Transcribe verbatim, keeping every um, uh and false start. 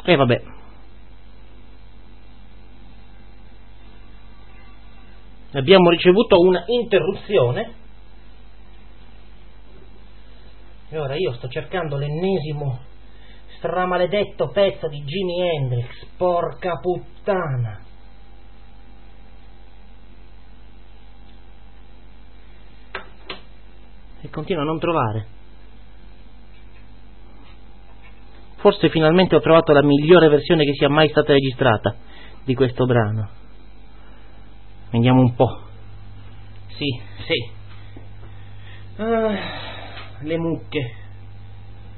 E vabbè. Abbiamo ricevuto una interruzione e ora io sto cercando l'ennesimo stramaledetto pezzo di Jimi Hendrix, porca puttana. E continuo a non trovare. Forse finalmente ho trovato la migliore versione che sia mai stata registrata di questo brano. Vediamo un po'. Sì, sì. Ah, le mucche.